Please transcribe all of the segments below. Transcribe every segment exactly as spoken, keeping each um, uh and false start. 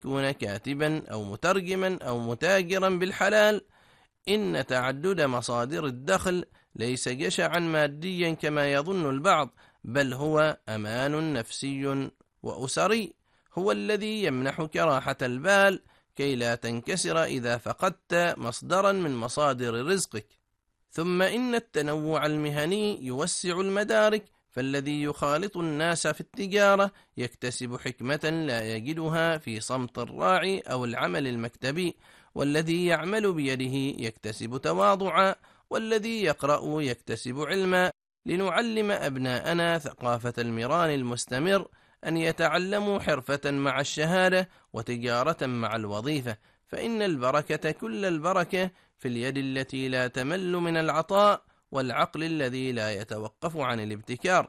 يكون كاتبا أو مترجما أو متاجرا بالحلال. إن تعدد مصادر الدخل ليس جشعا ماديا كما يظن البعض، بل هو أمان نفسي وأسري، هو الذي يمنحك راحة البال كي لا تنكسر إذا فقدت مصدرا من مصادر رزقك. ثم إن التنوع المهني يوسع المدارك، فالذي يخالط الناس في التجارة يكتسب حكمة لا يجدها في صمت الراعي أو العمل المكتبي، والذي يعمل بيده يكتسب تواضعا، والذي يقرأ يكتسب علما. لنعلم أبناءنا ثقافة المران المستمر، أن يتعلموا حرفة مع الشهادة وتجارة مع الوظيفة، فإن البركة كل البركة في اليد التي لا تمل من العطاء، والعقل الذي لا يتوقف عن الابتكار.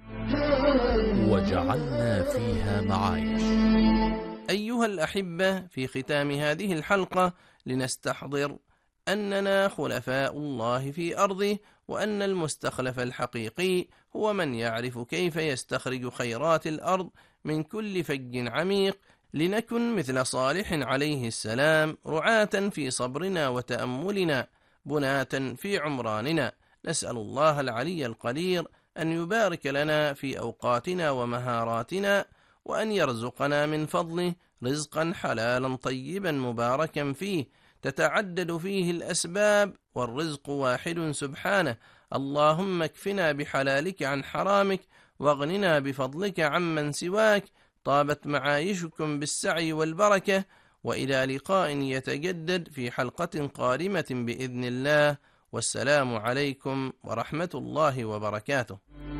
وجعلنا فيها معايش. أيها الأحبة، في ختام هذه الحلقة لنستحضر أننا خلفاء الله في أرضه، وأن المستخلف الحقيقي هو من يعرف كيف يستخرج خيرات الأرض من كل فج عميق، لنكن مثل صالح عليه السلام رعاة في صبرنا وتأملنا، بناة في عمراننا. نسأل الله العلي القدير أن يبارك لنا في أوقاتنا ومهاراتنا، وأن يرزقنا من فضله رزقا حلالا طيبا مباركا فيه، تتعدد فيه الأسباب والرزق واحد سبحانه. اللهم اكفنا بحلالك عن حرامك، واغننا بفضلك عمن سواك. طابت معايشكم بالسعي والبركة، وإلى لقاء يتجدد في حلقة قادمة بإذن الله، والسلام عليكم ورحمة الله وبركاته.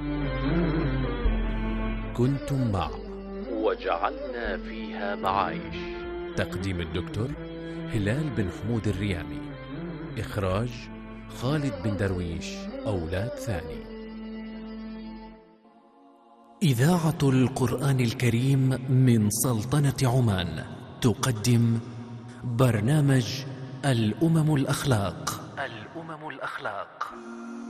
كنتم مع وجعلنا فيها معايش، تقديم الدكتور هلال بن حمود الريامي، إخراج خالد بن درويش أولاد ثاني. إذاعة القرآن الكريم من سلطنة عمان تقدم برنامج الأمم الأخلاق. الأمم الأخلاق